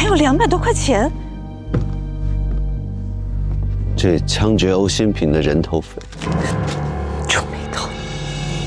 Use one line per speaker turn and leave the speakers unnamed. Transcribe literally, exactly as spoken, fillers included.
有两百多块钱。
这枪决欧新平的人头费。